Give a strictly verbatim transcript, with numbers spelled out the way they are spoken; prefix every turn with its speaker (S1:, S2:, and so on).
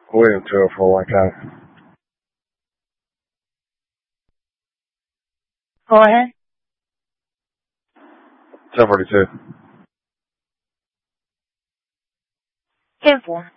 S1: William to it for a long time.
S2: Go ahead.
S1: ten forty-two.
S2: ten four.